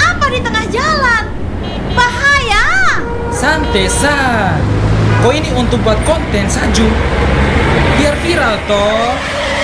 apa di tengah jalan? Bahaya! Santai Kau ini untuk buat konten Saju. Biar viral toh.